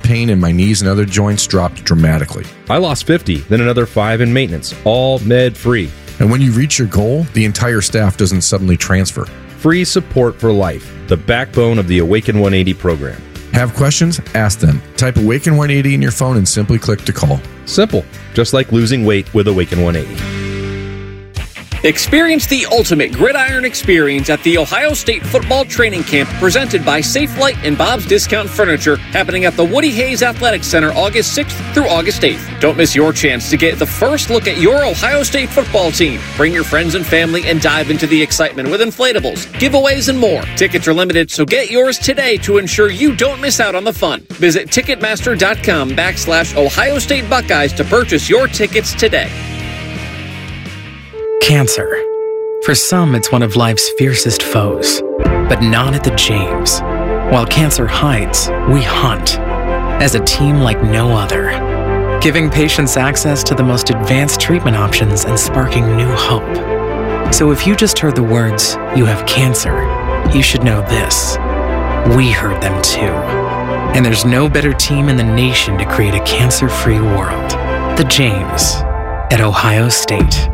pain in my knees and other joints dropped dramatically. I lost 50, then another 5 in maintenance, all med-free. And when you reach your goal, the entire staff doesn't suddenly transfer. Free support for life, the backbone of the Awaken 180 program. Have questions? Ask them. Type Awaken 180 in your phone and simply click to call. Simple, just like losing weight with Awaken 180. Experience the ultimate gridiron experience at the Ohio State Football Training Camp presented by Safelite and Bob's Discount Furniture, happening at the Woody Hayes Athletic Center August 6th through August 8th. Don't miss your chance to get the first look at your Ohio State football team. Bring your friends and family and dive into the excitement with inflatables, giveaways, and more. Tickets are limited, so get yours today to ensure you don't miss out on the fun. Visit Ticketmaster.com/Ohio State Buckeyes to purchase your tickets today. Cancer. For some, it's one of life's fiercest foes, but not at the James. While cancer hides, we hunt as a team like no other, giving patients access to the most advanced treatment options and sparking new hope. So if you just heard the words, "you have cancer," you should know this. We heard them too. And there's no better team in the nation to create a cancer-free world. The James at Ohio State.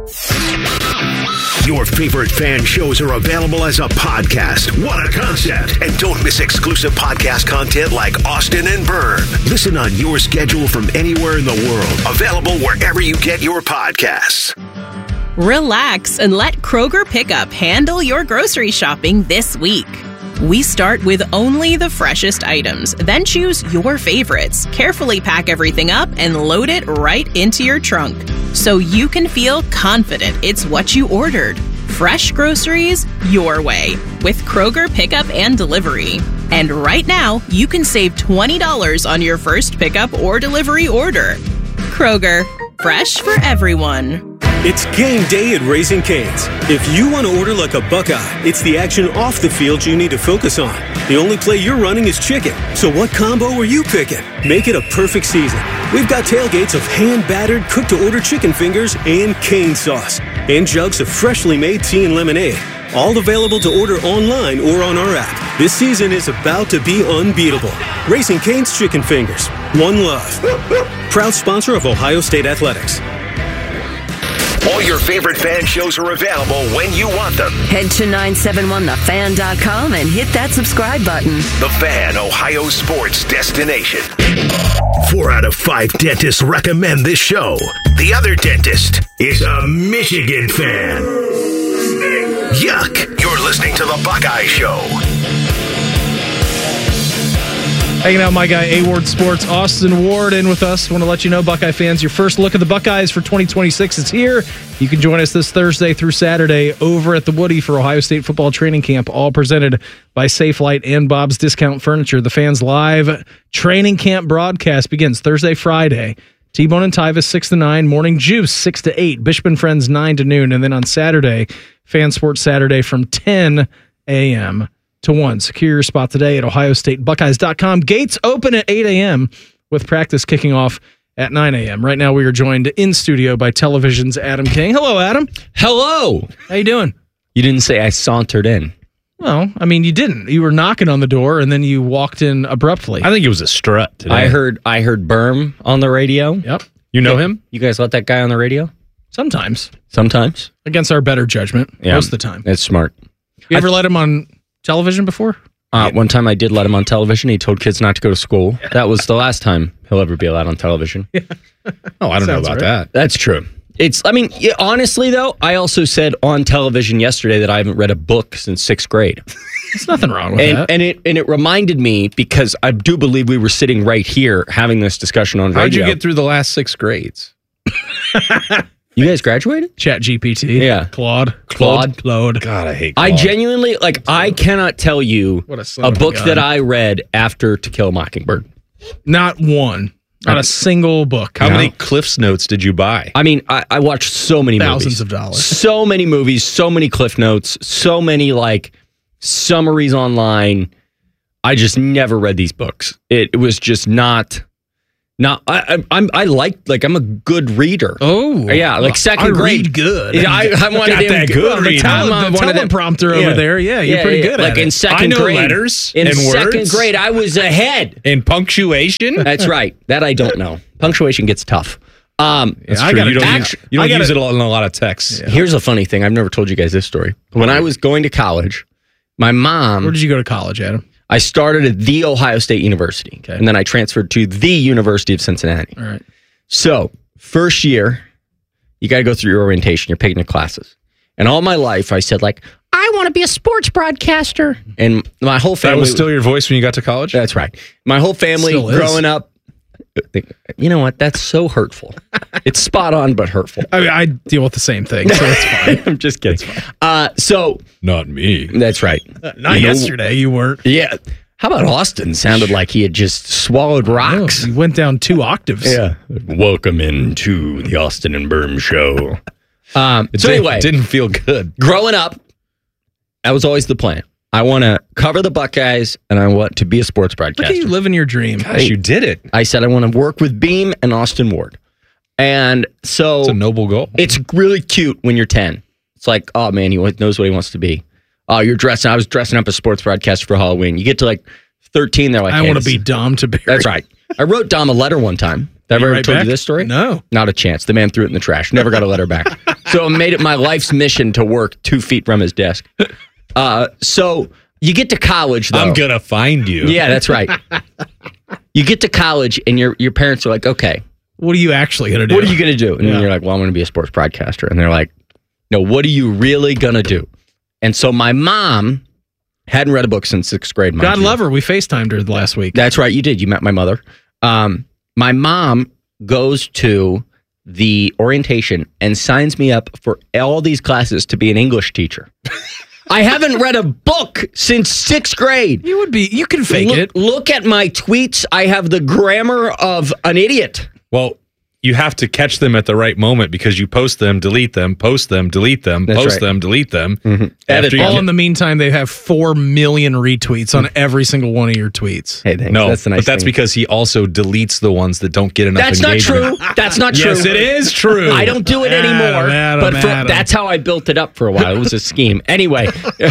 Your favorite fan shows are available as a podcast. What a concept. And don't miss exclusive podcast content like Austin and Byrne. Listen on your schedule from anywhere in the world. Available wherever you get your podcasts. Relax and let Kroger Pickup handle your grocery shopping this week. We start with only the freshest items, then choose your favorites, carefully pack everything up, and load it right into your trunk, so you can feel confident it's what you ordered. Fresh groceries your way with Kroger Pickup and Delivery. And right now, you can save $20 on your first pickup or delivery order. Kroger, fresh for everyone. It's game day at Raising Cane's. If you want to order like a Buckeye, it's the action off the field you need to focus on. The only play you're running is chicken. So what combo are you picking? Make it a perfect season. We've got tailgates of hand-battered, cooked-to-order chicken fingers and cane sauce. And jugs of freshly made tea and lemonade. All available to order online or on our app. This season is about to be unbeatable. Raising Cane's Chicken Fingers. One love. Proud sponsor of Ohio State Athletics. All your favorite fan shows are available when you want them. Head to 971thefan.com and hit that subscribe button. The Fan, Ohio sports destination. 4 out of 5 dentists recommend this show. The other dentist is a Michigan fan. Yuck! You're listening to The Buckeye Show. Hanging out, my guy, A-Ward Sports, Austin Ward, in with us. Want to let you know, Buckeye fans, your first look at the Buckeyes for 2026 is here. You can join us this Thursday through Saturday over at the Woody for Ohio State Football Training Camp, all presented by Safelite and Bob's Discount Furniture. The fans' live training camp broadcast begins Thursday, Friday. T-Bone and Tyvis, 6 to 9. Morning Juice, 6 to 8. Bishop and Friends, 9 to noon. And then on Saturday, Fan Sports Saturday from 10 a.m. to 1. Secure your spot today at ohiostatebuckeyes.com. Gates open at 8 a.m. with practice kicking off at 9 a.m. Right now we are joined in studio by Television's Adam King. Hello, Adam. Hello. How you doing? You didn't say I sauntered in. Well, I mean, you didn't. You were knocking on the door, and then you walked in abruptly. I think it was a strut today. I heard Berm on the radio. Yep. You know him? You guys let that guy on the radio? Sometimes. Sometimes? Against our better judgment. Yeah, most of the time. That's smart. You ever let him on television before? One time I did let him on television. He told kids not to go to school. That was the last time he'll ever be allowed on television. Oh, I don't know about that. That's true. Honestly, though, I also said on television yesterday that I haven't read a book since 6th grade. There's nothing wrong with that. And it reminded me, because I do believe we were sitting right here having this discussion on radio. How'd you get through the last 6 grades? You guys graduated? Chat GPT. Yeah. Claude. God, I hate Claude. I genuinely, I cannot tell you a book that I read after To Kill a Mockingbird. Not one. Not a single book. How many Cliff's Notes did you buy? I mean, I watched so many Thousands movies. of dollars. So many movies, so many Cliff Notes, so many, summaries online. I just never read these books. It was just not No, I like I'm a good reader. Oh, yeah, like second grade. Read good. Yeah, I wanted Got that good read. The teleprompter over there. Yeah, you're pretty good like at it. in second I know grade. letters in and second words. grade, I was ahead. In punctuation? That's right. That I don't know. Punctuation gets tough. That's I true. gotta- You don't, actually- you don't I gotta- use it in a lot of texts. Here's a funny thing. I've never told you guys this story. When I was going to college, my mom. Where did you go to college, Adam? I started at The Ohio State University, and then I transferred to the University of Cincinnati. All right. So, first year, you got to go through your orientation. You're picking the classes. And all my life, I said, like, I want to be a sports broadcaster. And my whole family... That was still your voice when you got to college? That's right. My whole family, Still is. growing up... You know what? That's so hurtful. It's spot on, but hurtful. I mean, I deal with the same thing, so it's fine. I'm just kidding. So... Not me. That's right. Not yesterday, you weren't. Yeah. How about Austin? Sounded like he had just swallowed rocks. You went down 2 octaves. Yeah. Welcome into the Austin and Berm show. So anyway, didn't feel good. growing up, that was always the plan. I want to cover the Buckeyes, and I want to be a sports Look broadcaster. at you living your dream. Gosh, you did it. I said I want to work with Beam and Austin Ward. And so It's a noble goal. it's really cute when you're 10. It's like, oh man, he knows what he wants to be. Oh, I was dressing up as sports broadcaster for Halloween. You get to like 13, they're like, I hey, want to be Dom Tiberi. That's right. I wrote Dom a letter one time. Have I ever write told back? you this story? No. Not a chance. The man threw it in the trash. Never got a letter back. So it made it my life's mission to work 2 feet from his desk. So you get to college, though. I'm going to find you. Yeah, that's right. You get to college, and your parents are like, okay, What are you actually going to do? what are you going to do? And you're like, well, I'm going to be a sports broadcaster. And they're like, no, what are you really going to do? And so my mom hadn't read a book since 6th grade. mind God you. love her. We FaceTimed her last week. That's right. You did. You met my mother. My mom goes to the orientation and signs me up for all these classes to be an English teacher. I haven't read a book since 6th grade. You can fake it. Look at my tweets. I have the grammar of an idiot. Well, you have to catch them at the right moment because you post them, delete them, post them, delete them, That's post right. them, delete them. Edit you All get- in the meantime, they have 4 million retweets on every single one of your tweets. Hey, thanks. No, that's the nice but that's thing. because he also deletes the ones that don't get enough That's not engagement. true. That's not true. Yes, it is true. I don't do it anymore. Adam. But that's how I built it up for a while. It was a scheme. Anyway.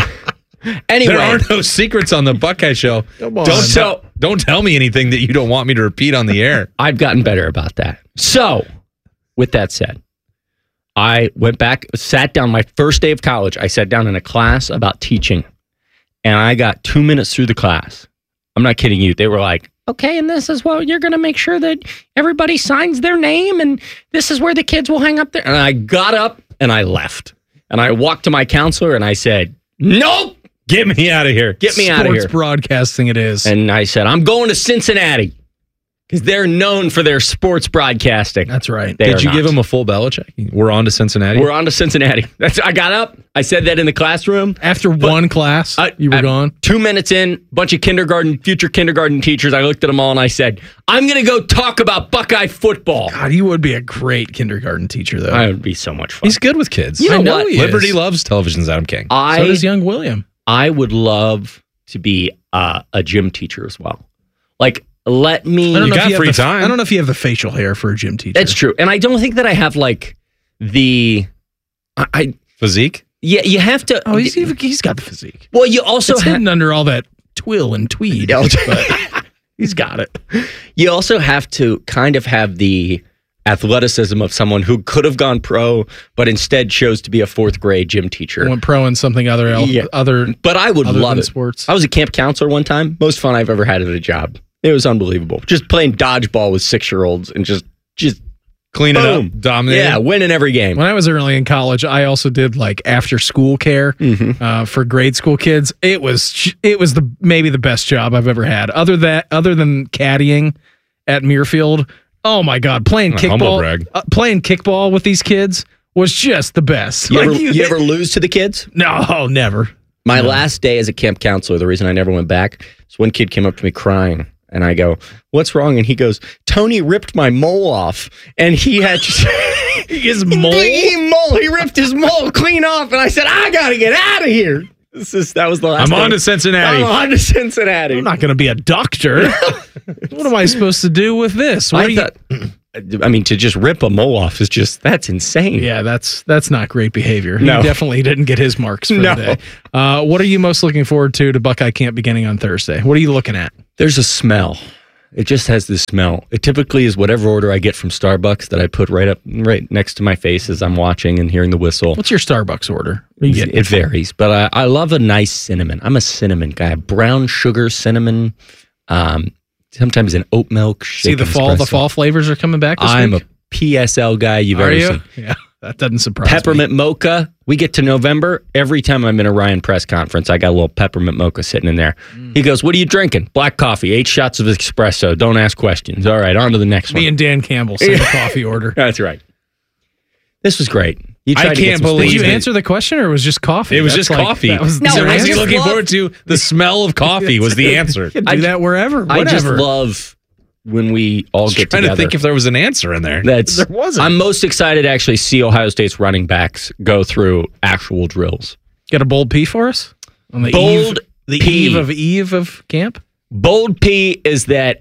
There are no secrets on the Buckeye Show. Come on. Don't tell me anything that you don't want me to repeat on the air. I've gotten better about that. So, with that said, I went back, sat down my first day of college. I sat down in a class about teaching, and I got 2 minutes through the class. I'm not kidding you. They were like, okay, and this is what you're going to make sure that everybody signs their name, and this is where the kids will hang up there. And I got up and I left. And I walked to my counselor and I said, nope, Get me out of here. get me out of here. Sports broadcasting it is. And I said, I'm going to Cincinnati because they're known for their sports broadcasting. That's right. They Did are you give not. him a full Belichick? We're on to Cincinnati. We're on to Cincinnati. I got up. I said that in the classroom. After one class, you were gone? 2 minutes in, bunch of future kindergarten teachers. I looked at them all and I said, I'm going to go talk about Buckeye football. God, you would be a great kindergarten teacher, though. That would be so much fun. He's good with kids. You know I know what? he is. Liberty loves television's Adam King. So does young William. I would love to be a gym teacher as well. Like, let me. I don't know got if you have free the- time. I don't know if you have the facial hair for a gym teacher. That's true. And I don't think that I have like the. Physique? Yeah, you have to. Oh, he's got the physique. Well, you also It's hidden under all that twill and tweed. But he's got it. You also have to kind of have the athleticism of someone who could have gone pro, but instead chose to be a 4th grade gym teacher. Went pro in something other. But I would other love than it. sports. I was a camp counselor one time. Most fun I've ever had at a job. It was unbelievable. Just playing dodgeball with 6-year-olds and just Clean boom. it up. Dominate. Yeah, winning every game. When I was early in college, I also did like after school care for grade school kids. It was maybe the best job I've ever had. Other than caddying at Muirfield. Oh my God, playing humble brag. kickball with these kids was just the best. You ever lose to the kids? No, never. My last day as a camp counselor, the reason I never went back is one kid came up to me crying. And I go, what's wrong? And he goes, Tony ripped my mole off. And he had his mole? He ripped his mole clean off. And I said, I got to get out of here. That was the last. I'm on to Cincinnati. I'm on to Cincinnati. I'm not going to be a doctor. What am I supposed to do with this? To just rip a mole off is that's insane. Yeah, that's not great behavior. No. He definitely didn't get his marks for the day. What are you most looking forward to Buckeye Camp beginning on Thursday? What are you looking at? There's a smell. It just has this smell. It typically is whatever order I get from Starbucks that I put right next to my face as I'm watching and hearing the whistle. What's your Starbucks order? It varies, but I love a nice cinnamon. I'm a cinnamon guy. Brown sugar cinnamon. Sometimes an oat milk. See, the fall flavors are coming back this I'm week? a PSL guy you've ever seen. Yeah, that doesn't surprise Peppermint me. mocha. We get to November. Every time I'm in a Ryan press conference, I got a little peppermint mocha sitting in there. He goes, "What are you drinking?" "Black coffee, 8 shots of espresso. Don't ask questions." All right, on to the next one. Me and Dan Campbell sent a coffee order. That's right. This was great. I can't believe Did you answer the question, or it was just coffee? It was just coffee. That was so the was he answer? looking forward to the smell of coffee was the answer. You can do that wherever. I just whatever. love when we all get trying together. to think if there was an answer in there. There wasn't. I'm most excited to actually see Ohio State's running backs go through actual drills. Got a bold P for us on the Bold eve of camp. Bold P is that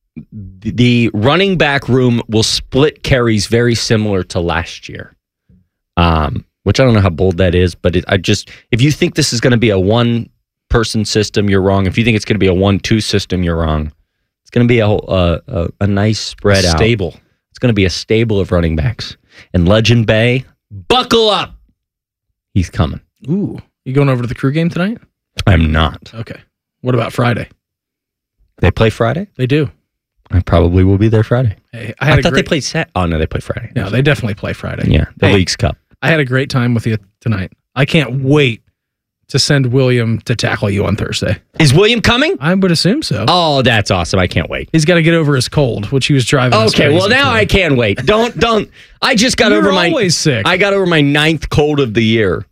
the running back room will split carries very similar to last year. Which I don't know how bold that is, but if you think this is going to be a one-person system, you're wrong. If you think it's going to be a 1-2 system, you're wrong. It's going to be a nice spread out. Stable. It's going to be a stable of running backs. And Legend Bay, buckle up. He's coming. Ooh, you going over to the crew game tonight? I'm not. Okay. What about Friday? They play Friday? They do. I probably will be there Friday. Hey, I thought they played Saturday. Oh, no, they play Friday. No, they definitely play Friday. Yeah, the League's Cup. I had a great time with you tonight. I can't wait to send William to tackle you on Thursday. Is William coming? I would assume so. Oh, that's awesome. I can't wait. He's got to get over his cold, which he was driving. Okay, well, now I can wait. Don't. I just got over my... always sick. I got over my 9th cold of the year.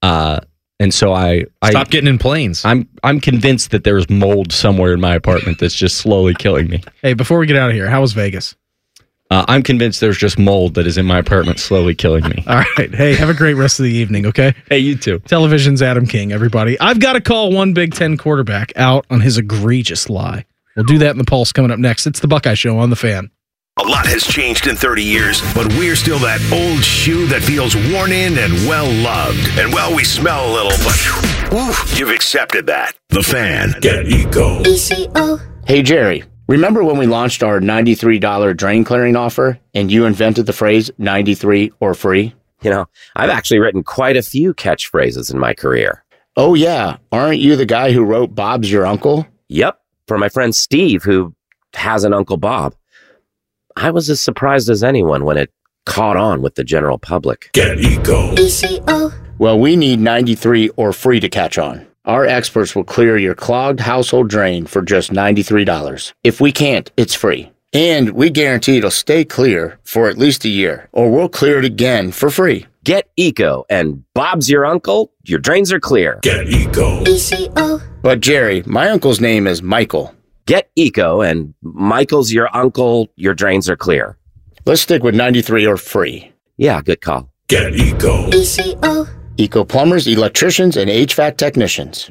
And so I Stop getting in planes. I'm convinced that there's mold somewhere in my apartment that's just slowly killing me. Hey, before we get out of here, how was Vegas? I'm convinced there's just mold that is in my apartment slowly killing me. All right. Hey, have a great rest of the evening, okay? Hey, you too. Television's Adam King, everybody. I've got to call one Big Ten quarterback out on his egregious lie. We'll do that in the Pulse coming up next. It's the Buckeye Show on The Fan. A lot has changed in 30 years, but we're still that old shoe that feels worn in and well-loved. And well, we smell a little, but ooh, you've accepted that. The Fan. Get Eco. ECO. Hey, Jerry. Remember when we launched our $93 drain clearing offer and you invented the phrase 93 or free? You know, I've actually written quite a few catchphrases in my career. Oh, yeah. Aren't you the guy who wrote Bob's Your Uncle? Yep. For my friend Steve, who has an Uncle Bob. I was as surprised as anyone when it caught on with the general public. Get Eco. ECO. Well, we need 93 or free to catch on. Our experts will clear your clogged household drain for just $93. If we can't, it's free. And we guarantee it'll stay clear for at least a year, or we'll clear it again for free. Get Eco, and Bob's your uncle, your drains are clear. Get Eco. ECO. But Jerry, my uncle's name is Michael. Get Eco, and Michael's your uncle, your drains are clear. Let's stick with 93 or free. Yeah, good call. Get Eco. ECO. Eco plumbers, electricians, and HVAC technicians.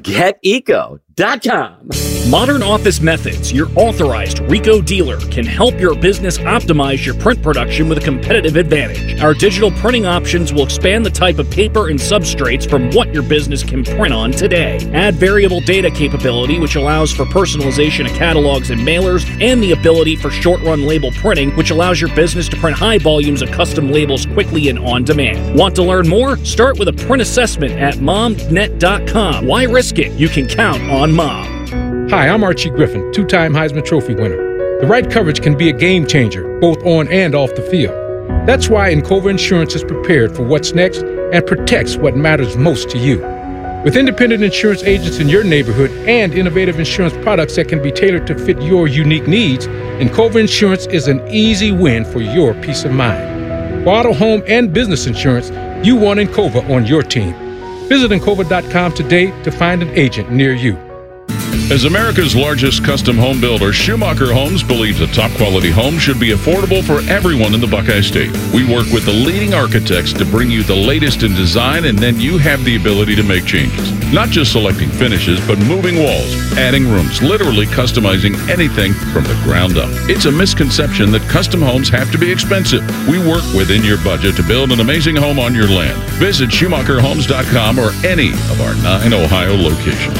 GetEco.com. Modern Office Methods, your authorized Rico dealer, can help your business optimize your print production with a competitive advantage. Our digital printing options will expand the type of paper and substrates from what your business can print on today. Add variable data capability, which allows for personalization of catalogs and mailers, and the ability for short-run label printing, which allows your business to print high volumes of custom labels quickly and on demand. Want to learn more? Start with a print assessment at momnet.com. Why risk it? You can count on Mom. Hi, I'm Archie Griffin, 2-time Heisman Trophy winner. The right coverage can be a game changer, both on and off the field. That's why Encova Insurance is prepared for what's next and protects what matters most to you. With independent insurance agents in your neighborhood and innovative insurance products that can be tailored to fit your unique needs, Encova Insurance is an easy win for your peace of mind. For auto, home, and business insurance, you want Encova on your team. Visit Encova.com today to find an agent near you. As America's largest custom home builder, Schumacher Homes believes a top-quality home should be affordable for everyone in the Buckeye State. We work with the leading architects to bring you the latest in design, and then you have the ability to make changes. Not just selecting finishes, but moving walls, adding rooms, literally customizing anything from the ground up. It's a misconception that custom homes have to be expensive. We work within your budget to build an amazing home on your land. Visit SchumacherHomes.com or any of our 9 Ohio locations.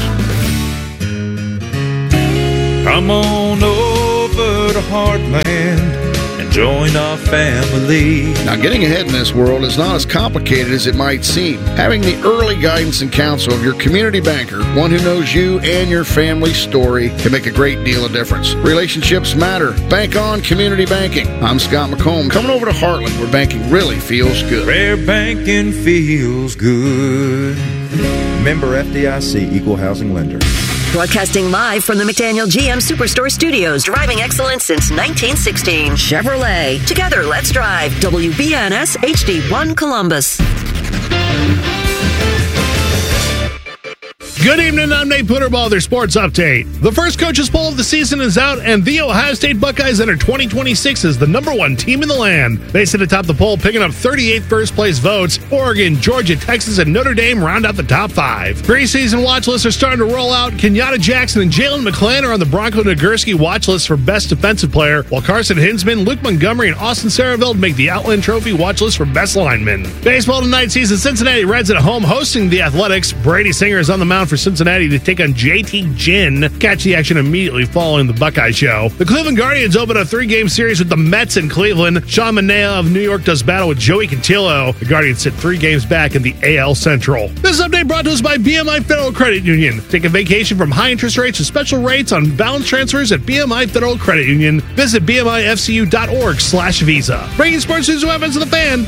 Come on over to Heartland and join our family. Now, getting ahead in this world is not as complicated as it might seem. Having the early guidance and counsel of your community banker, one who knows you and your family's story, can make a great deal of difference. Relationships matter. Bank on community banking. I'm Scott McComb. Coming over to Heartland, where banking really feels good. Where banking feels good. Member FDIC, Equal Housing Lender. Broadcasting live from the McDaniel GM Superstore Studios, driving excellence since 1916. Chevrolet. Together, let's drive. WBNS HD1 Columbus. Good evening, I'm Nate Putterball, their sports update. The first coaches poll of the season is out, and the Ohio State Buckeyes enter 2026 as the #1 team in the land. They sit atop the poll, picking up 38 first-place votes. Oregon, Georgia, Texas, and Notre Dame round out the top 5. Preseason watch lists are starting to roll out. Kenyatta Jackson and Jalen McClain are on the Bronco Nagurski watch list for Best Defensive Player, while Carson Hinsman, Luke Montgomery, and Austin Sareville make the Outland Trophy watch list for Best Lineman. Baseball tonight sees the Cincinnati Reds at home hosting the Athletics. Brady Singer is on the mound for Cincinnati to take on JT Ginn. Catch the action immediately following the Buckeye Show. The Cleveland Guardians open a 3-game series with the Mets in Cleveland. Sean Manaea of New York does battle with Joey Cantillo. The Guardians sit 3 games back in the AL Central. This update brought to us by BMI Federal Credit Union. Take a vacation from high interest rates to special rates on balance transfers at BMI Federal Credit Union. Visit BMIFCU.org/Visa. Breaking sports news weapons to the Fan.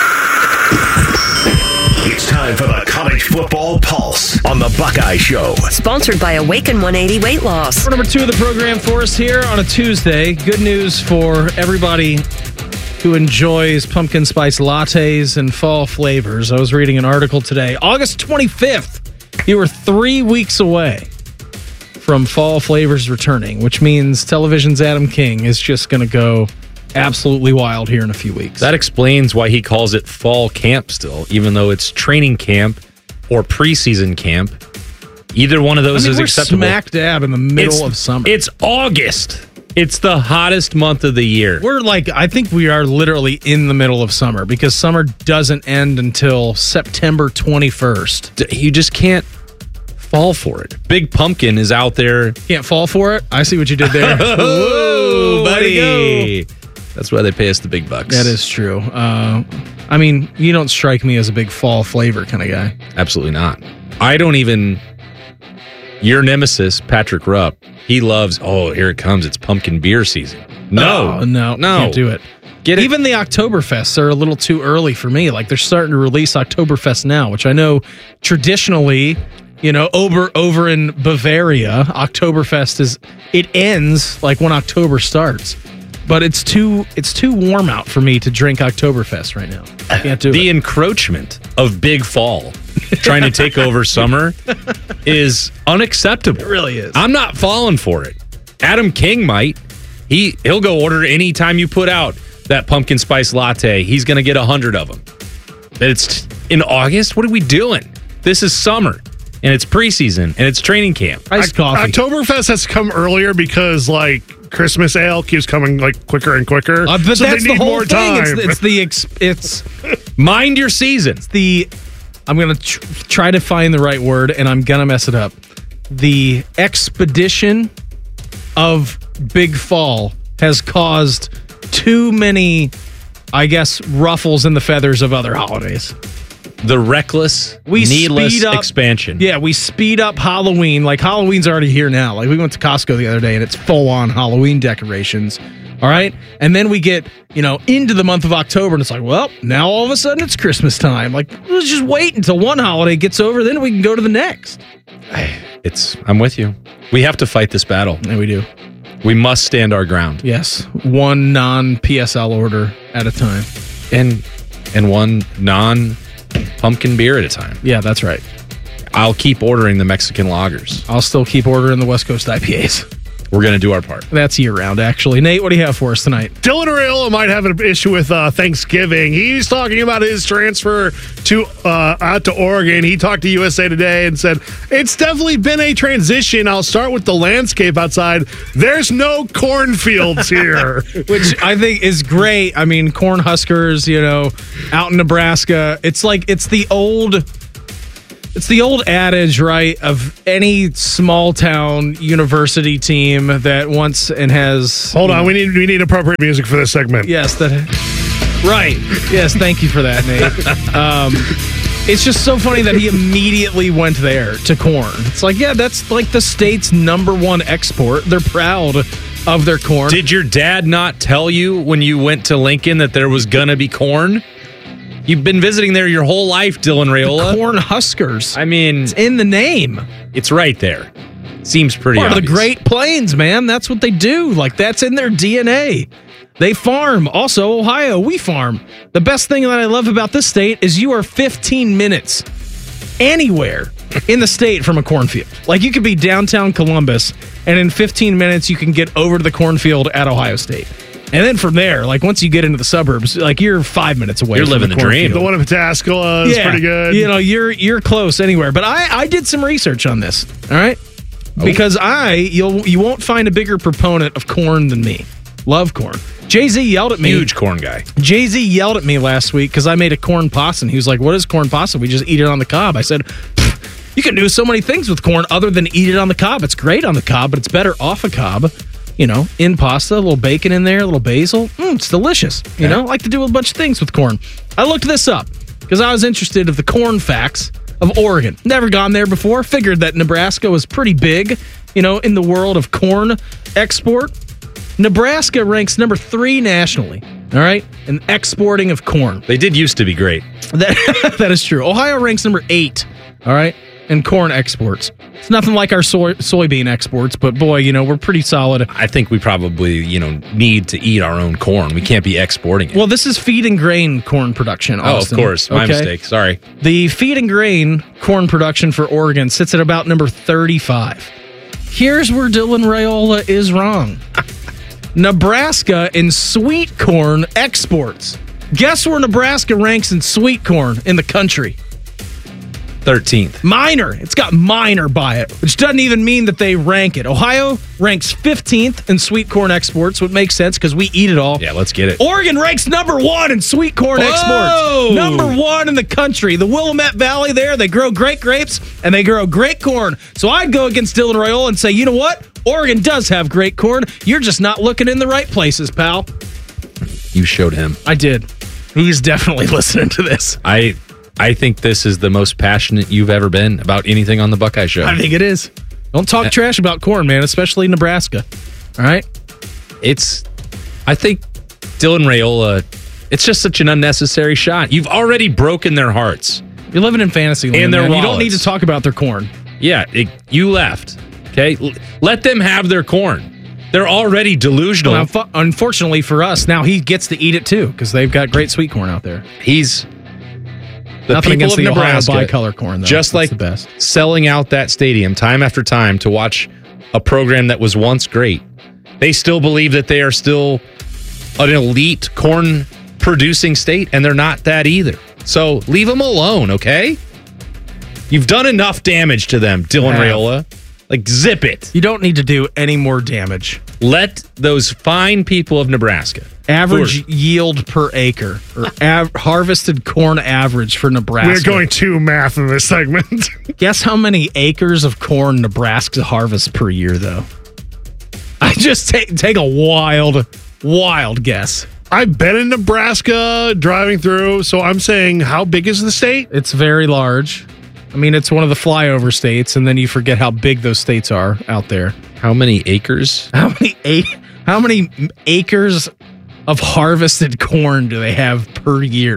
It's time for the College Football Pulse on the Buckeye Show. Sponsored by Awaken 180 Weight Loss. Number 2 of the program for us here on a Tuesday. Good news for everybody who enjoys pumpkin spice lattes and fall flavors. I was reading an article today. August 25th, you were 3 weeks away from fall flavors returning, which means television's Adam King is just going to go absolutely wild here in a few weeks. That explains why he calls it fall camp still, even though it's training camp or preseason camp. Either one of those is acceptable. We're smack dab in the middle of summer. It's August. It's the hottest month of the year. I think we are literally in the middle of summer because summer doesn't end until September 21st. You just can't fall for it. Big Pumpkin is out there. Can't fall for it? I see what you did there. Whoa, buddy. That's why they pay us the big bucks. That is true. I mean, you don't strike me as a big fall flavor kind of guy. Absolutely not. I don't even... Your nemesis, Patrick Rupp, he loves, here it comes, it's pumpkin beer season. No. Can't do it. Even the Oktoberfests are a little too early for me. Like, they're starting to release Oktoberfest now, which I know traditionally... over in Bavaria, Oktoberfest it ends like when October starts. But it's too warm out for me to drink Oktoberfest right now. I can't do it. The encroachment of Big Fall trying to take over summer is unacceptable. It really is. I'm not falling for it. Adam King might. He'll go order any time you put out that pumpkin spice latte. He's going to get 100 of them. It's in August? What are we doing? This is summer. And it's preseason, and it's training camp. Iced coffee. Oktoberfest has to come earlier because, Christmas ale keeps coming, quicker and quicker. But so that's they need the whole more thing. time. It's mind your season. I'm going to try to find the right word, and I'm going to mess it up. The expedition of Big Fall has caused too many, ruffles in the feathers of other holidays. The reckless, needless expansion. Yeah, we speed up Halloween. Halloween's already here now. We went to Costco the other day, and it's full-on Halloween decorations. All right? And then we get, into the month of October, and it's now all of a sudden it's Christmas time. Let's just wait until one holiday gets over, then we can go to the next. I'm with you. We have to fight this battle. Yeah, we do. We must stand our ground. Yes. One non-PSL order at a time. And one non-pumpkin beer at a time. Yeah, that's right. I'll keep ordering the Mexican lagers. I'll still keep ordering the West Coast IPAs. We're going to do our part. That's year-round, actually. Nate, what do you have for us tonight? Dylan Raiola might have an issue with Thanksgiving. He's talking about his transfer to out to Oregon. He talked to USA Today and said, it's definitely been a transition. I'll start with the landscape outside. There's no cornfields here. Which I think is great. I mean, corn huskers, out in Nebraska. It's the old adage, right, of any small town university team that wants and has. Hold on, we need appropriate music for this segment. Yes, right. Yes, thank you for that, Nate. It's just so funny that he immediately went there to corn. It's like, yeah, that's like the state's number one export. They're proud of their corn. Did your dad not tell you when you went to Lincoln that there was gonna be corn? You've been visiting there your whole life, Dylan Raiola. The corn huskers. I mean, it's in the name. It's right there. Seems pretty Part obvious. of the Great Plains, man. That's what they do. Like, that's in their DNA. They farm. Also, Ohio, we farm. The best thing that I love about this state is you are 15 minutes anywhere in the state from a cornfield. Like, you could be downtown Columbus, and in 15 minutes, you can get over to the cornfield at Ohio State. And then from there, like once you get into the suburbs, like you're 5 minutes away. You're living the dream. The one in Pataskala is pretty good. You're close anywhere. But I did some research on this. All right, because you won't find a bigger proponent of corn than me. Love corn. Jay-Z yelled at me. Huge corn guy. Jay-Z yelled at me last week because I made a corn pasta, and he was like, "What is corn pasta? We just eat it on the cob." I said, "You can do so many things with corn other than eat it on the cob. It's great on the cob, but it's better off a cob." In pasta, a little bacon in there, a little basil. It's delicious. I like to do a bunch of things with corn. I looked this up because I was interested in the corn facts of Oregon. Never gone there before. Figured that Nebraska was pretty big, in the world of corn export. Nebraska ranks number 3 nationally, all right, in exporting of corn. They did used to be great. That is true. Ohio ranks number 8, all right, in corn exports. It's nothing like our soybean exports, but boy, we're pretty solid. I think we probably, need to eat our own corn. We can't be exporting it. Well, this is feed and grain corn production, Austin. Oh, of course. My mistake. Sorry. The feed and grain corn production for Oregon sits at about number 35. Here's where Dylan Raiola is wrong. Nebraska in sweet corn exports. Guess where Nebraska ranks in sweet corn in the country? 13th. Minor. It's got minor by it, which doesn't even mean that they rank it. Ohio ranks 15th in sweet corn exports, which makes sense because we eat it all. Yeah, let's get it. Oregon ranks number 1 in sweet corn exports. Number 1 in the country. The Willamette Valley there, they grow great grapes and they grow great corn. So I'd go against Dylan Raiola and say, you know what? Oregon does have great corn. You're just not looking in the right places, pal. You showed him. I did. He's definitely listening to this. I think this is the most passionate you've ever been about anything on the Buckeye Show. I think it is. Don't talk trash about corn, man, especially Nebraska. All right? I think Dylan Raiola, it's just such an unnecessary shot. You've already broken their hearts. You're living in fantasy land, and their man. wallets. You don't need to talk about their corn. Yeah, you left. Okay? Let them have their corn. They're already delusional. Well, unfortunately for us, now he gets to eat it too because they've got great sweet corn out there. The Nothing people against of the Nebraska, Ohio bicolor corn, though. just That's like the best. selling out that stadium time after time to watch a program that was once great. They still believe that they are still an elite corn producing state, and they're not that either. So leave them alone, okay? You've done enough damage to them, Dylan Raiola. Like, zip it. You don't need to do any more damage. Let those fine people of Nebraska. Average yield per acre, or harvested corn average for Nebraska. We're going to math in this segment. Guess how many acres of corn Nebraska harvests per year, though? I just take a wild guess. I've been in Nebraska driving through, so I'm saying, how big is the state? It's very large. I mean, it's one of the flyover states, and then you forget how big those states are out there. How many acres? How many acres of harvested corn do they have per year?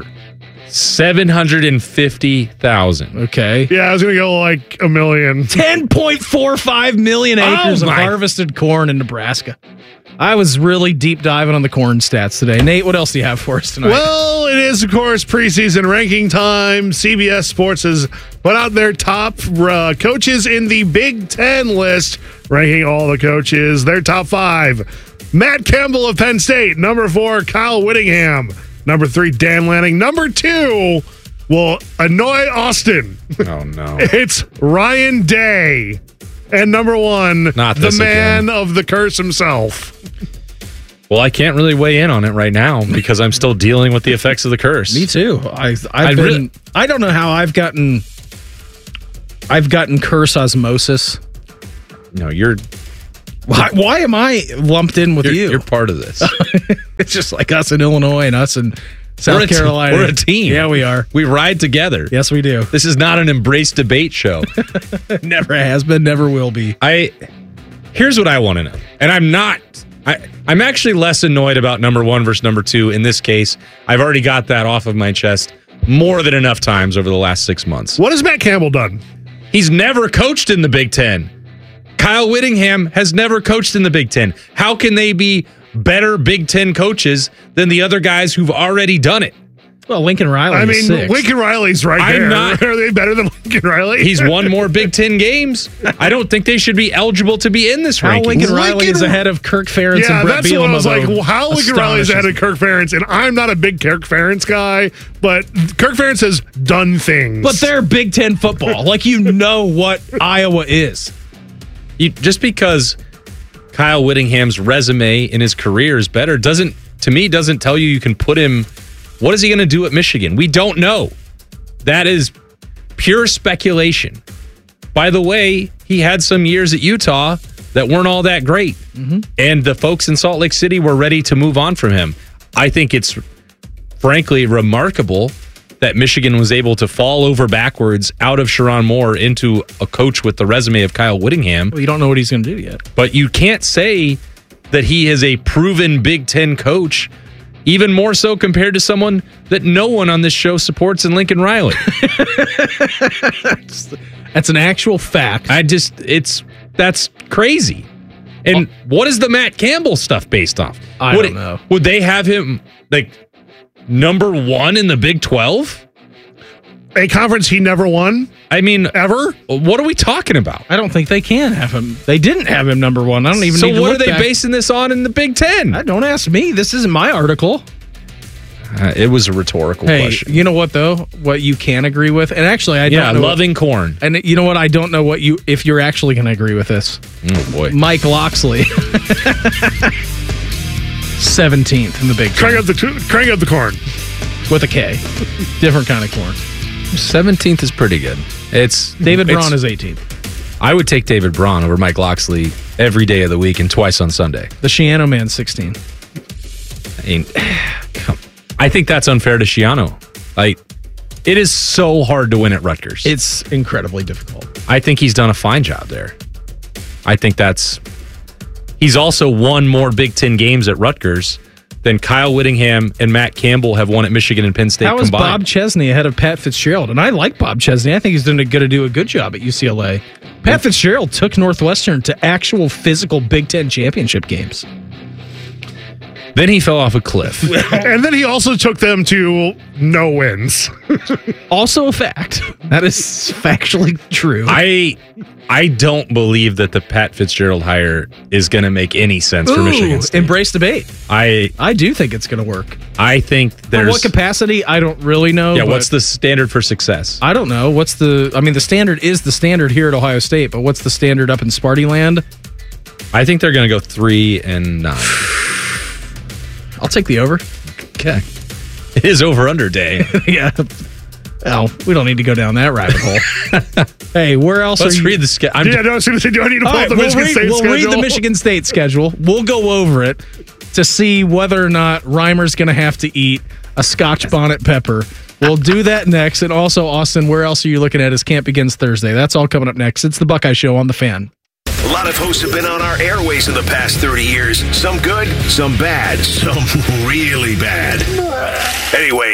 750,000. Okay. Yeah, I was going to go like a million. 10.45 million acres of harvested corn in Nebraska. I was really deep diving on the corn stats today. Nate, what else do you have for us tonight? Well, it is, of course, preseason ranking time. CBS Sports has put out their top coaches in the Big Ten list, ranking all the coaches, their top 5. Matt Campbell of Penn State. Number 4, Kyle Whittingham. Number 3, Dan Lanning. Number 2 will annoy Austin. Oh, no. It's Ryan Day. And number 1, Not the this man again. of the curse himself. Well, I can't really weigh in on it right now because I'm still dealing with the effects of the curse. Me too. I don't know how I've gotten curse osmosis. No, you're. Why am I lumped in with you? You're part of this. It's just like us in Illinois and us in South We're Carolina. We're a team. Yeah, we are. We ride together. Yes, we do. This is not an embrace debate show. Never has been, never will be. Here's what I want to know. And I'm actually less annoyed about number 1 versus number 2 in this case. I've already got that off of my chest more than enough times over the last 6 months. What has Matt Campbell done? He's never coached in the Big Ten. Kyle Whittingham has never coached in the Big Ten. How can they be better Big Ten coaches than the other guys who've already done it? Well, Lincoln Riley is 6. Lincoln Riley's right there. Are they better than Lincoln Riley? He's won more Big Ten games. I don't think they should be eligible to be in this How ranking. Lincoln Riley is ahead of Kirk Ferentz and Brett that's what I was like. Bielema, How Lincoln Riley's ahead of Kirk Ferentz, and I'm not a big Kirk Ferentz guy, but Kirk Ferentz has done things. But they're Big Ten football. Like, you know what Iowa is. Just because Kyle Whittingham's resume in his career is better doesn't tell you can put him. What is he going to do at Michigan? We don't know. That is pure speculation. By the way, he had some years at Utah that weren't all that great. Mm-hmm. And the folks in Salt Lake City were ready to move on from him. I think it's frankly remarkable that Michigan was able to fall over backwards out of Sherrone Moore into a coach with the resume of Kyle Whittingham. Well, you don't know what he's going to do yet. But you can't say that he is a proven Big Ten coach, even more so compared to someone that no one on this show supports in Lincoln Riley. That's an actual fact. That's crazy. And what is the Matt Campbell stuff based off? I don't know. Would they have him like number 1 in the Big 12? A conference he never won? I mean, ever? What are we talking about? I don't think they can have him. They didn't have him number 1. I don't even need to So what look are they back. basing this on in the Big Ten? Don't ask me. This isn't my article. It was a rhetorical question. You know what, though? What you can agree with? And actually, I don't know. Loving corn. And you know what? I don't know if you're actually going to agree with this. Oh, boy. Mike Loxley. 17th in the Big Ten. Crank up the corn. With a K. Different kind of corn. 17th is pretty good. David Braun is 18th. I would take David Braun over Mike Loxley every day of the week and twice on Sunday. The Shiano man, 16. I think that's unfair to Shiano. It is so hard to win at Rutgers. It's incredibly difficult. I think he's done a fine job there. I think he's also won more Big Ten games at Rutgers than Kyle Whittingham and Matt Campbell have won at Michigan and Penn State combined. How is combined. Bob Chesney ahead of Pat Fitzgerald? And I like Bob Chesney. I think he's going to do a good job at UCLA. Pat Fitzgerald took Northwestern to actual physical Big Ten championship games. Then he fell off a cliff. And then he also took them to no wins. Also a fact. That is factually true. I don't believe that the Pat Fitzgerald hire is going to make any sense for Michigan State. Embrace debate. I do think it's going to work. I think there's... In what capacity? I don't really know. Yeah, what's the standard for success? I don't know. The standard is the standard here at Ohio State, but what's the standard up in Sparty land? I think they're going to go 3-9. I'll take the over. Okay. It is over-under day. Yeah. Oh, we don't need to go down that rabbit hole. Hey, where else Let's read the schedule. Do I need to pull up the Michigan State schedule? We'll read the Michigan State schedule. We'll go over it to see whether or not Reimer's going to have to eat a Scotch bonnet pepper. We'll do that next. And also, Austin, where else are you looking at as camp begins Thursday? That's all coming up next. It's the Buckeye Show on The Fan. A lot of hosts have been on our airways in the past 30 years. Some good, some bad, some really bad. Anyway,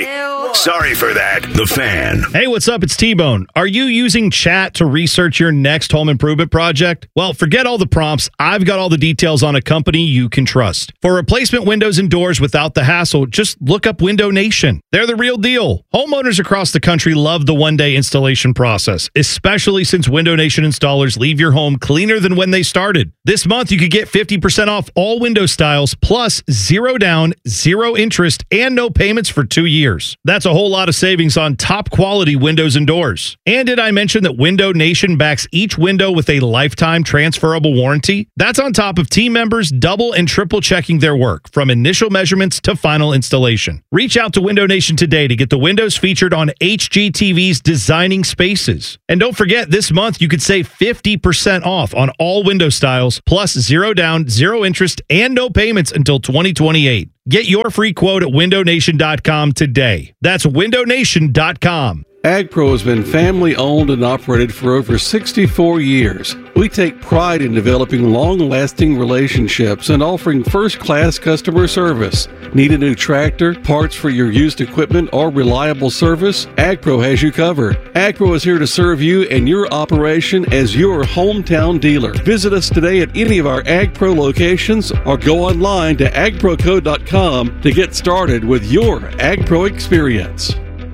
Sorry for that. The Fan. Hey, what's up? It's T-Bone. Are you using chat to research your next home improvement project? Well, forget all the prompts. I've got all the details on a company you can trust. For replacement windows and doors without the hassle, just look up Window Nation. They're the real deal. Homeowners across the country love the one-day installation process, especially since Window Nation installers leave your home cleaner than when they started. This month, you could get 50% off all window styles, plus 0 down, 0 interest, and no payments for 2 years. That's a whole lot of savings on top quality windows and doors. And did I mention that Window Nation backs each window with a lifetime transferable warranty? That's on top of team members double and triple checking their work from initial measurements to final installation. Reach out to Window Nation today to get the windows featured on HGTV's Designing Spaces. And don't forget, this month you could save 50% off on all window styles, plus 0 down, 0 interest, and no payments until 2028. Get your free quote at windownation.com today. That's windownation.com. AgPro has been family owned and operated for over 64 years. We take pride in developing long-lasting relationships and offering first-class customer service. Need a new tractor, parts for your used equipment, or reliable service? AgPro has you covered. AgPro is here to serve you and your operation as your hometown dealer. Visit us today at any of our AgPro locations or go online to agproco.com to get started with your AgPro experience.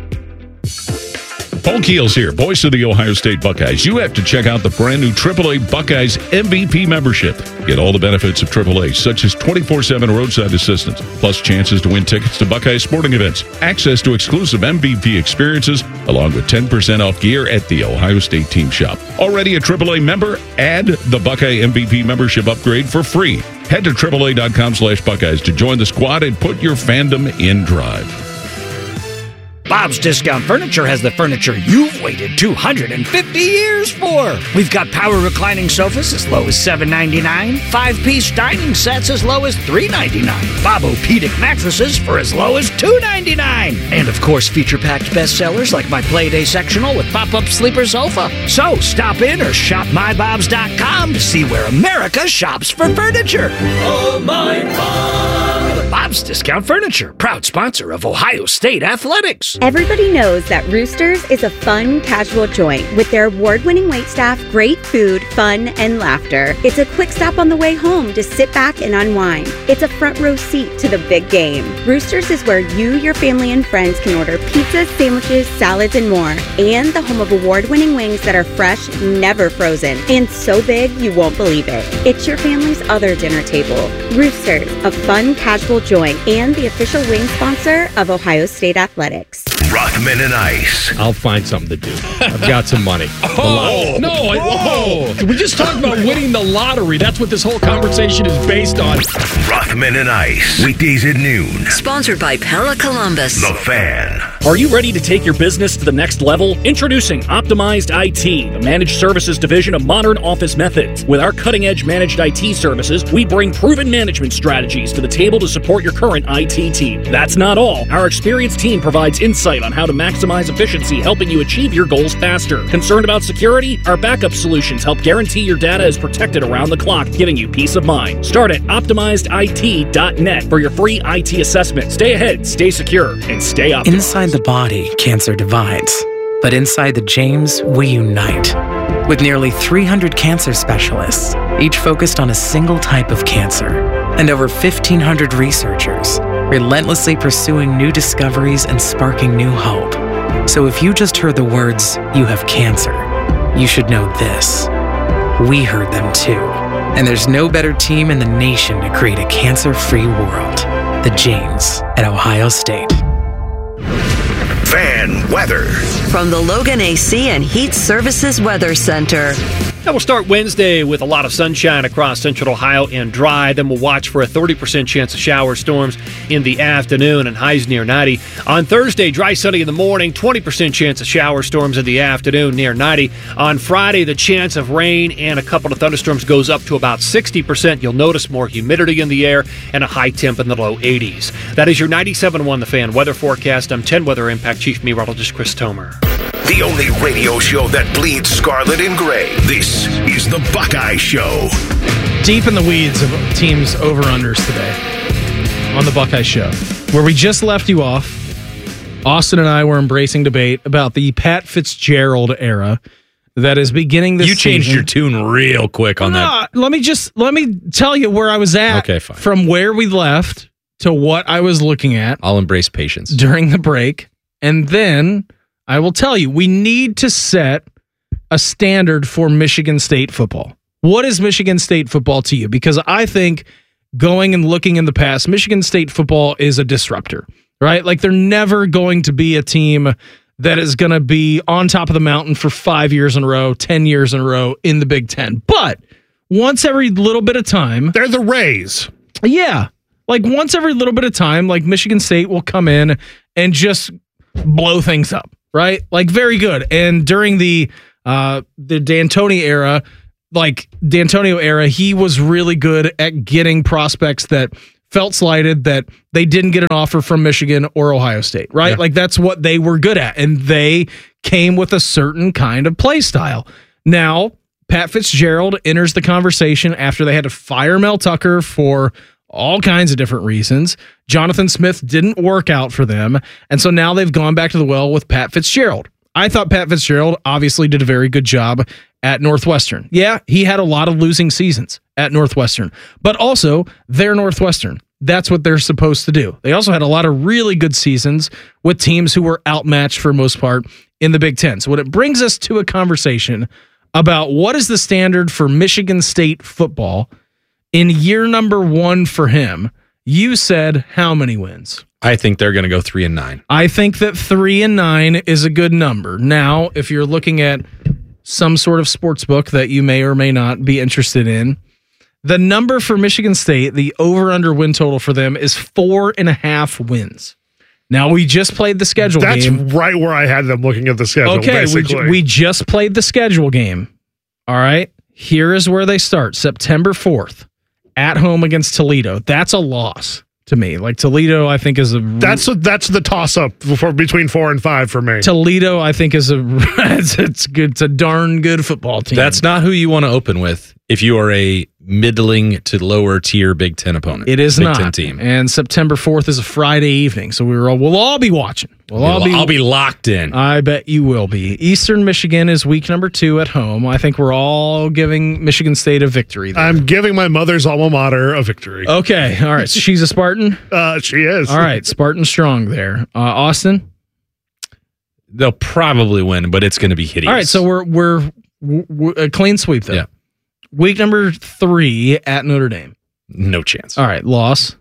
Paul Keels here, voice of the Ohio State Buckeyes. You have to check out the brand new AAA Buckeyes MVP membership. Get all the benefits of AAA, such as 24/7 roadside assistance, plus chances to win tickets to Buckeye sporting events, access to exclusive MVP experiences, along with 10% off gear at the Ohio State team shop. Already a AAA member? Add the Buckeye MVP membership upgrade for free. Head to AAA.com/Buckeyes to join the squad and put your fandom in drive. Bob's Discount Furniture has the furniture you've waited 250 years for. We've got power reclining sofas as low as $7.99, 5-piece dining sets as low as $3.99, Bobo-Pedic mattresses for as low as $2.99, and of course feature-packed bestsellers like my Playday sectional with pop-up sleeper sofa. So stop in or shop mybobs.com to see where America shops for furniture. Oh, my Bob! Bob's Discount Furniture, proud sponsor of Ohio State Athletics. Everybody knows that Roosters is a fun, casual joint with their award-winning waitstaff, great food, fun, and laughter. It's a quick stop on the way home to sit back and unwind. It's a front row seat to the big game. Roosters is where you, your family, and friends can order pizzas, sandwiches, salads, and more. And the home of award-winning wings that are fresh, never frozen, and so big you won't believe it. It's your family's other dinner table. Roosters, a fun, casual joint, and the official wing sponsor of Ohio State Athletics. Rothman and Ice. I'll find something to do. I've got some money. Whoa! We just talked about winning the lottery. That's what this whole conversation is based on. Rothman and Ice. Weekdays at noon. Sponsored by Pella Columbus. The Fan. Are you ready to take your business to the next level? Introducing Optimized IT, the managed services division of Modern Office Methods. With our cutting-edge managed IT services, we bring proven management strategies to the table to support your current IT team. That's not all. Our experienced team provides insight on how to maximize efficiency, helping you achieve your goals faster. Concerned about security? Our backup solutions help guarantee your data is protected around the clock, giving you peace of mind. Start at OptimizedIT.net for your free IT assessment. Stay ahead, stay secure, and stay optimized. Inside the body, cancer divides. But inside the James, we unite. With nearly 300 cancer specialists, each focused on a single type of cancer, and over 1,500 researchers, relentlessly pursuing new discoveries and sparking new hope. So if you just heard the words, "you have cancer," you should know this. We heard them too. And there's no better team in the nation to create a cancer-free world. The James at Ohio State. Fan weather. From the Logan AC and Heat Services Weather Center. Now we'll start Wednesday with a lot of sunshine across central Ohio and dry. Then we'll watch for a 30% chance of shower storms in the afternoon and highs near 90. On Thursday, dry sunny in the morning, 20% chance of shower storms in the afternoon near 90. On Friday, the chance of rain and a couple of thunderstorms goes up to about 60%. You'll notice more humidity in the air and a high temp in the low 80s. That is your 97.1 The Fan weather forecast. I'm 10 Weather Impact Chief Meteorologist Chris Tomer. The only radio show that bleeds scarlet and gray. This is the Buckeye Show. Deep in the weeds of teams over-unders today on the Buckeye Show, where we just left you off Austin and I were embracing debate about the Pat Fitzgerald era that is beginning this You changed season. your tune real quick on that. Let me tell you where I was at. Okay, fine. From where we left to what I was looking at I'll embrace patience. during the break. And then I will tell you, we need to set a standard for Michigan State football. What is Michigan State football to you? Because I think going and looking in the past, Michigan State football is a disruptor, right? Like they're never going to be a team that is going to be on top of the mountain for 5 years in a row, 10 years in a row in the Big Ten. But once every little bit of time, they're the Rays. Yeah. Like once every little bit of time, like Michigan State will come in and just blow things up, right? Like very good. And during the D'Antonio era, he was really good at getting prospects that felt slighted, that they didn't get an offer from Michigan or Ohio State, right? Yeah. Like that's what they were good at. And they came with a certain kind of play style. Now, Pat Fitzgerald enters the conversation after they had to fire Mel Tucker for all kinds of different reasons. Jonathan Smith didn't work out for them. And so now they've gone back to the well with Pat Fitzgerald. I thought Pat Fitzgerald obviously did a very good job at Northwestern. Yeah, he had a lot of losing seasons at Northwestern, but also they're Northwestern. That's what they're supposed to do. They also had a lot of really good seasons with teams who were outmatched for most part in the Big Ten. So when it brings us to a conversation about what is the standard for Michigan State football in year number 1 for him, you said how many wins? I think they're going to go 3-9. I think that 3-9 is a good number. Now, if you're looking at some sort of sports book that you may or may not be interested in, the number for Michigan State, the over-under win total for them is 4.5 wins. Now, we just played the schedule game. That's right where I had them looking at the schedule, Okay, basically. we just played the schedule game. All right, here is where they start. September 4th, at home against Toledo. That's a loss to me. Like Toledo, I think is a... That's the toss-up for between 4 and 5 for me. Toledo, I think, is it's good. It's a darn good football team. That's not who you want to open with if you are a middling to lower tier Big Ten opponent. It is Big not. Ten team. And September 4th is a Friday evening, so we'll all be watching. I'll be locked in. I bet you will be. Eastern Michigan is week number 2 at home. I think we're all giving Michigan State a victory there. I'm giving my mother's alma mater a victory. Okay, all right. So she's a Spartan? She is. All right, Spartan strong there. Austin? They'll probably win, but it's going to be hideous. All right, so we're a clean sweep though. Yeah. Week number 3 at Notre Dame. No chance. All right, loss.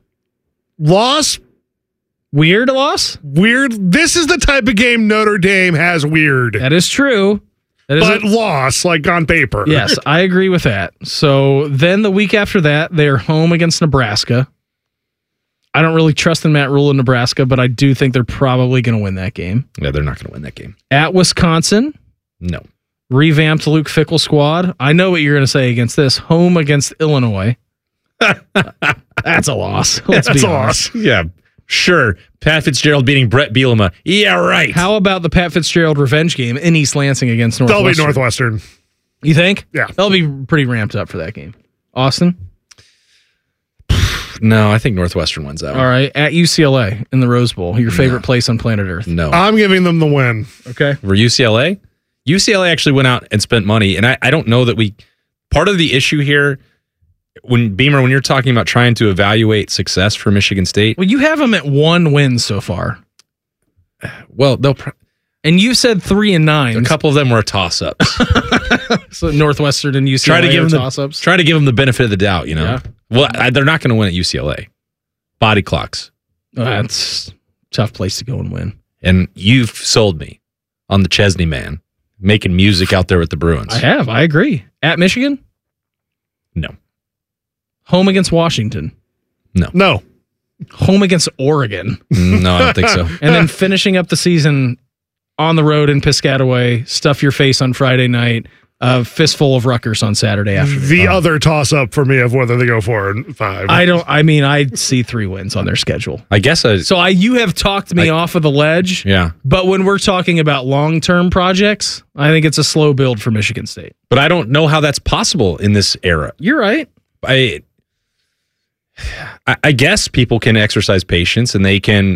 Loss? Weird loss? Weird. This is the type of game Notre Dame has weird. That is true. But loss, like on paper. Yes, I agree with that. So then the week after that, they're home against Nebraska. I don't really trust in Matt Rule in Nebraska, but I do think they're probably going to win that game. Yeah, they're not going to win that game. At Wisconsin. No. Revamped Luke Fickell squad. I know what you're going to say against this. Home against Illinois. That's a loss. Let's be honest. Yeah, sure. Pat Fitzgerald beating Brett Bielema. Yeah, right. How about the Pat Fitzgerald revenge game in East Lansing against Northwestern? They'll be Northwestern. You think? Yeah. They'll be pretty ramped up for that game. Austin? No, I think Northwestern wins that one. All right. At UCLA in the Rose Bowl, your favorite place on planet Earth. No. I'm giving them the win. Okay. For UCLA? UCLA actually went out and spent money, and I don't know that part of the issue here, when you're talking about trying to evaluate success for Michigan State. Well, you have them at 1 win so far. Well, and you said 3-9. A couple of them were toss-ups. So Northwestern and UCLA toss-ups. Try to give them the benefit of the doubt, you know? Yeah. Well, they're not going to win at UCLA. Body clocks. That's a tough place to go and win. And you've sold me on the Chesney man making music out there with the Bruins. I have. I agree. At Michigan? No. Home against Washington? No. Home against Oregon? No, I don't think so. And then finishing up the season on the road in Piscataway, stuff your face on Friday night, a fistful of Rutgers on Saturday afternoon. The other toss-up for me of whether they go 4 and 5. I see 3 wins on their schedule. I guess you have talked me off of the ledge. Yeah. But when we're talking about long-term projects, I think it's a slow build for Michigan State. But I don't know how that's possible in this era. You're right. I guess people can exercise patience and they can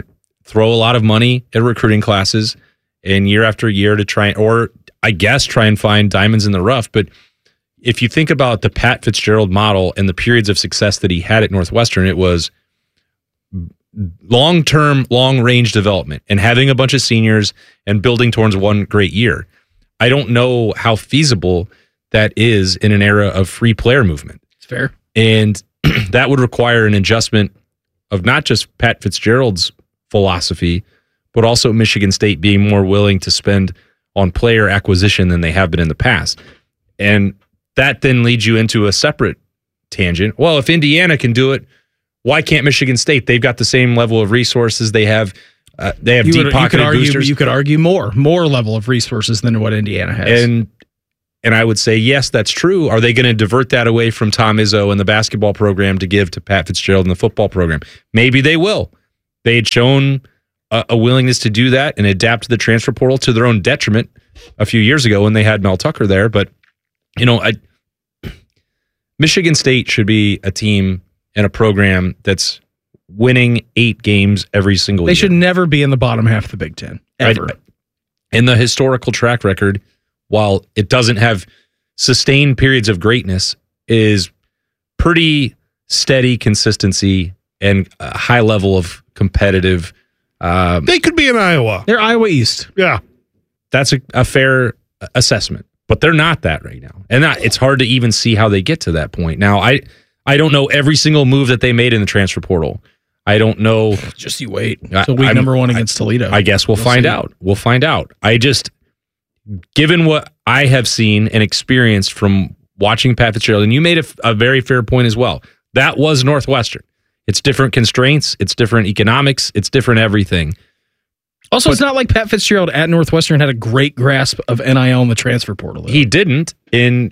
throw a lot of money at recruiting classes and year after year to try and find diamonds in the rough. But if you think about the Pat Fitzgerald model and the periods of success that he had at Northwestern, it was long-term, long-range development and having a bunch of seniors and building towards one great year. I don't know how feasible that is in an era of free player movement. It's fair. And that would require an adjustment of not just Pat Fitzgerald's philosophy, but also Michigan State being more willing to spend on player acquisition than they have been in the past. And that then leads you into a separate tangent. Well, if Indiana can do it, why can't Michigan State? They've got the same level of resources. They have deep pocket boosters. You could argue more level of resources than what Indiana has. And I would say, yes, that's true. Are they going to divert that away from Tom Izzo and the basketball program to give to Pat Fitzgerald and the football program? Maybe they will. They had shown a willingness to do that and adapt to the transfer portal to their own detriment a few years ago when they had Mel Tucker there. But, Michigan State should be a team and a program that's winning 8 games every single year. They should never be in the bottom half of the Big Ten, ever. In the historical track record, while it doesn't have sustained periods of greatness, is pretty steady consistency and a high level of competitive. They could be in Iowa. They're Iowa East. Yeah. That's a fair assessment, but they're not that right now. And it's hard to even see how they get to that point. Now, I don't know every single move that they made in the transfer portal. I don't know. Just you wait. So week number 1 against Toledo. I guess we'll find out. We'll find out. Given what I have seen and experienced from watching Pat Fitzgerald, and you made a very fair point as well. That was Northwestern. It's different constraints. It's different economics. It's different everything. Also, it's not like Pat Fitzgerald at Northwestern had a great grasp of NIL in the transfer portal. He didn't. And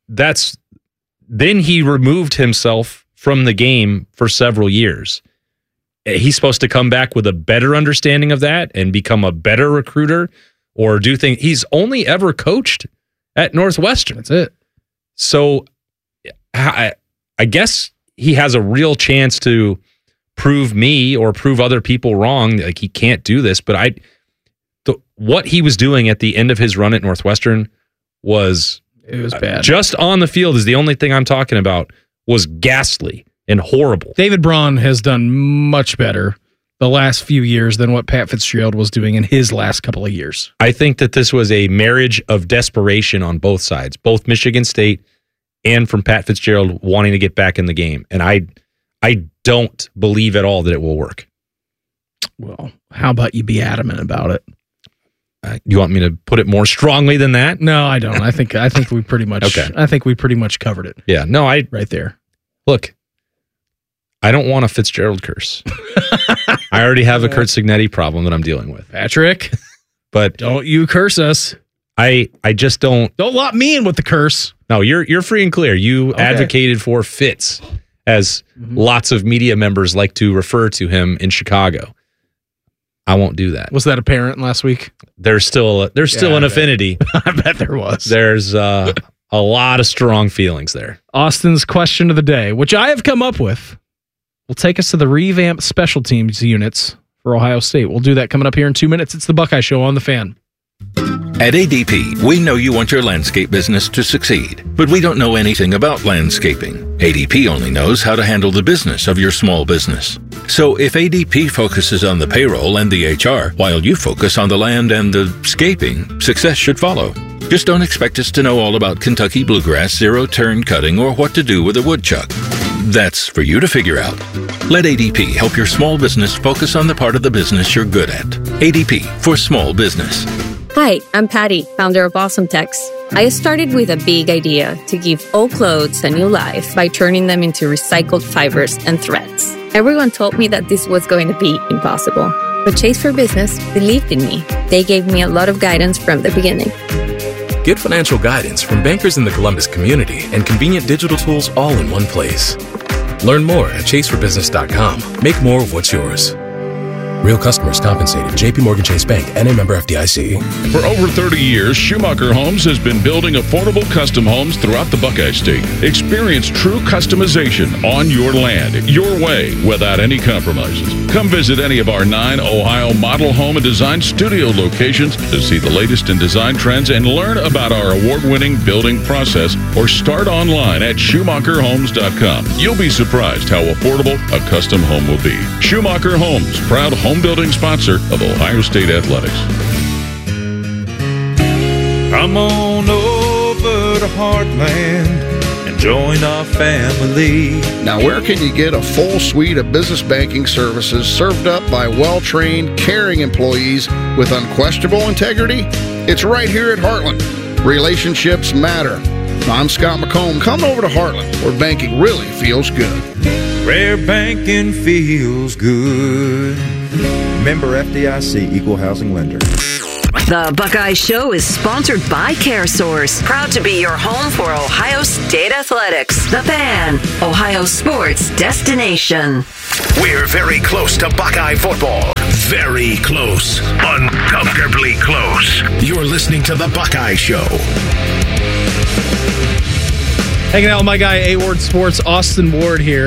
then he removed himself from the game for several years. He's supposed to come back with a better understanding of that and become a better recruiter or do things. He's only ever coached at Northwestern. That's it. So I guess he has a real chance to prove me or prove other people wrong. Like, he can't do this, but what he was doing at the end of his run at Northwestern was bad. Just on the field is the only thing I'm talking about, was ghastly and horrible. David Braun has done much better the last few years than what Pat Fitzgerald was doing in his last couple of years. I think that this was a marriage of desperation on both sides, both Michigan State and from Pat Fitzgerald wanting to get back in the game. And I don't believe at all that it will work. Well, how about you be adamant about it? You want me to put it more strongly than that? No, I don't. I think we pretty much. Okay. I think we pretty much covered it. Yeah. No, right there. Look, I don't want a Fitzgerald curse. I already have a Kurt Signetti problem that I'm dealing with, Patrick. But don't you curse us? I just don't. Don't lock me in with the curse. No, you're free and clear. You advocated for Fitz, as lots of media members like to refer to him in Chicago. I won't do that. Was that apparent last week? There's still an affinity. I bet there was. There's a lot of strong feelings there. Austin's question of the day, which I have come up with, will take us to the revamped special teams units for Ohio State. We'll do that coming up here in 2 minutes. It's the Buckeye Show on The Fan. At ADP, we know you want your landscape business to succeed, but we don't know anything about landscaping. ADP only knows how to handle the business of your small business. So if ADP focuses on the payroll and the HR, while you focus on the land and the scaping, success should follow. Just don't expect us to know all about Kentucky bluegrass, zero-turn cutting, or what to do with a woodchuck. That's for you to figure out. Let ADP help your small business focus on the part of the business you're good at. ADP for small business. Hi, I'm Patty, founder of Awesome Tex. I started with a big idea to give old clothes a new life by turning them into recycled fibers and threads. Everyone told me that this was going to be impossible, but Chase for Business believed in me. They gave me a lot of guidance from the beginning. Get financial guidance from bankers in the Columbus community and convenient digital tools all in one place. Learn more at chaseforbusiness.com. Make more of what's yours. Real customers compensated. JP Morgan Chase Bank, N.A. member FDIC. For over 30 years, Schumacher Homes has been building affordable custom homes throughout the Buckeye State. Experience true customization on your land, your way, without any compromises. Come visit any of our 9 Ohio model home and design studio locations to see the latest in design trends and learn about our award-winning building process, or start online at SchumacherHomes.com. You'll be surprised how affordable a custom home will be. Schumacher Homes, proud home building sponsor of Ohio State Athletics. Come on over to Heartland and join our family. Now, where can you get a full suite of business banking services served up by well-trained, caring employees with unquestionable integrity? It's right here at Heartland. Relationships matter. I'm Scott McComb. Come over to Heartland, where banking really feels good. Where banking feels good. Member FDIC, Equal Housing Lender. The Buckeye Show is sponsored by CareSource, proud to be your home for Ohio State Athletics. The Fan, Ohio sports destination. We're very close to Buckeye football. Very close. Uncomfortably close. You're listening to The Buckeye Show. Hanging out with my guy, A-Ward Sports, Austin Ward here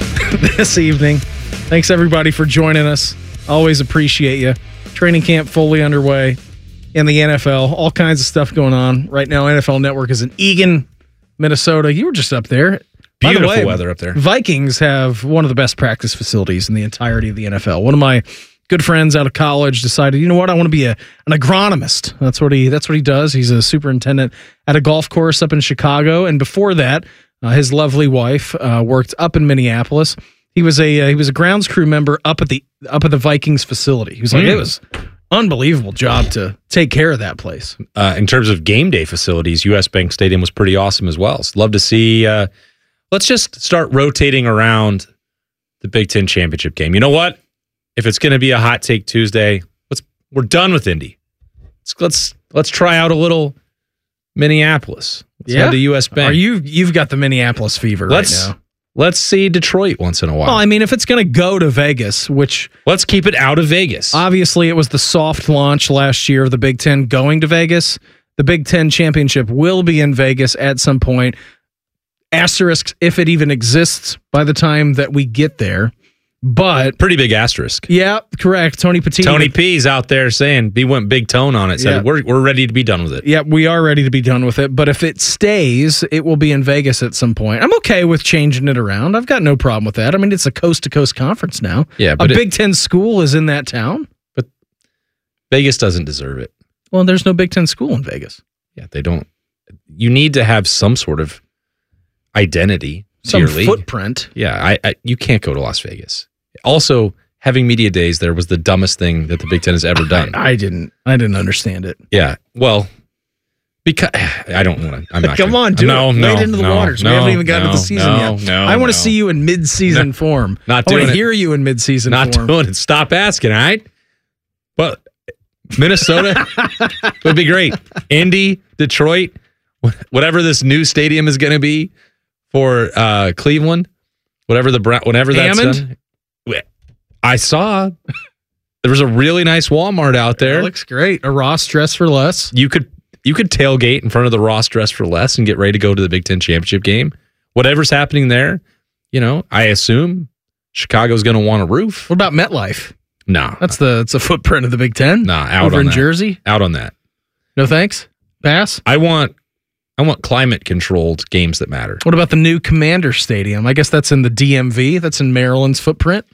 this evening. Thanks, everybody, for joining us. Always appreciate you. Training camp fully underway in the NFL. All kinds of stuff going on. Right now, NFL Network is in Eagan, Minnesota. You were just up there. Beautiful By the way, weather up there. Vikings have one of the best practice facilities in the entirety of the NFL. One of my good friends out of college decided, you know what, I want to be an agronomist. That's what he does. He's a superintendent at a golf course up in Chicago, and before that, his lovely wife worked up in Minneapolis. He was a grounds crew member up at the Vikings facility. He was like, it was unbelievable job to take care of that place. In terms of game day facilities, US Bank Stadium was pretty awesome as well. So love to see. Let's just start rotating around the Big Ten championship game. You know what? If it's going to be a hot take Tuesday, we're done with Indy. Let's try out a little Minneapolis. Let's head to US Bank. You've got the Minneapolis fever right now. Let's see Detroit once in a while. Well, I mean, if it's going to go to Vegas, which... Let's keep it out of Vegas. Obviously, it was the soft launch last year of the Big Ten going to Vegas. The Big Ten championship will be in Vegas at some point. Asterisk, if it even exists by the time that we get there. But... Pretty big asterisk. Yeah, correct. Tony Petit. Tony P's out there saying, he went big tone on it, said, we're ready to be done with it. Yeah, we are ready to be done with it. But if it stays, it will be in Vegas at some point. I'm okay with changing it around. I've got no problem with that. I mean, it's a coast-to-coast conference now. Yeah, but a Big Ten school is in that town. But Vegas doesn't deserve it. Well, there's no Big Ten school in Vegas. Yeah, they don't. You need to have some sort of identity. Some footprint. Yeah, you can't go to Las Vegas. Also, having media days there was the dumbest thing that the Big Ten has ever done. I didn't understand it. Yeah, well, because I don't want to. I'm not. Come on, dude. Wade into the waters. We haven't even gotten to the season yet. I want to see you in mid-season form. Not I doing want to it. hear you in mid-season Not form. doing it. Stop asking. All right. But Minnesota would be great. Indy, Detroit, whatever this new stadium is going to be for Cleveland, whenever that's Hammond? done. I saw there was a really nice Walmart out there. That looks great. A Ross Dress for Less. You could tailgate in front of the Ross Dress for Less and get ready to go to the Big Ten championship game. Whatever's happening there, I assume Chicago's going to want a roof. What about MetLife? No, it's a footprint of the Big Ten. Nah, out over on in that. Jersey. Out on that. No thanks. Pass. I want climate controlled games that matter. What about the new Commander Stadium? I guess that's in the DMV. That's in Maryland's footprint.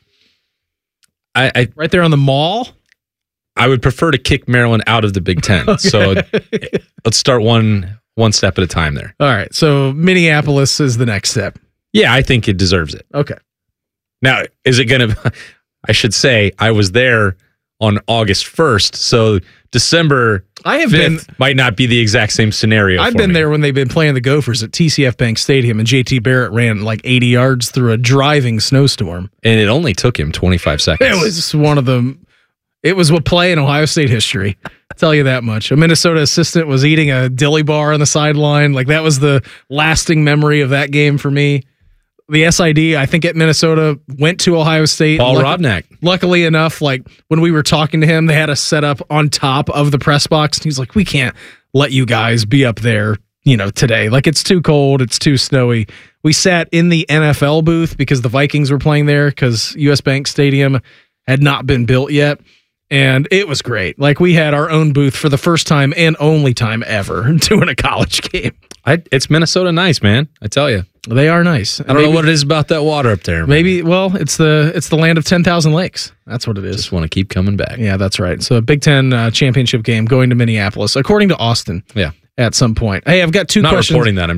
Right there on the mall. I would prefer to kick Maryland out of the Big Ten. Okay. So let's start one step at a time there. All right. So Minneapolis is the next step. Yeah, I think it deserves it. Okay. Now, is it going to... I should say I was there on August 1st, so December 5th might not be the exact same scenario. I've been there when they've been playing the Gophers at TCF Bank Stadium, and JT Barrett ran like 80 yards through a driving snowstorm. And it only took him 25 seconds. It was it was a play in Ohio State history. I'll tell you that much. A Minnesota assistant was eating a dilly bar on the sideline. Like, that was the lasting memory of that game for me. the SID, I think at Minnesota, went to Ohio State. Paul Rodnack. Luckily enough, like when we were talking to him, they had us set up on top of the press box. And he's like, we can't let you guys be up there, today. Like, it's too cold. It's too snowy. We sat in the NFL booth because the Vikings were playing there because US Bank Stadium had not been built yet. And it was great. Like, we had our own booth for the first time and only time ever doing a college game. It's Minnesota nice, man. I tell you. They are nice. I don't know what it is about that water up there. Maybe, well, it's the land of 10,000 lakes. That's what it is. Just want to keep coming back. Yeah, that's right. So a Big Ten championship game going to Minneapolis, according to Austin. Yeah. At some point. Hey, I've got two questions. Not reporting that. I'm